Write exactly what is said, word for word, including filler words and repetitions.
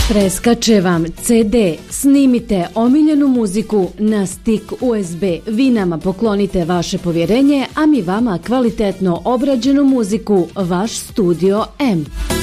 Preskače vam ce de, snimite omiljenu muziku na stik u es be. Vi nama poklonite vaše povjerenje, a mi vama kvalitetno obrađenu muziku, vaš Studio M.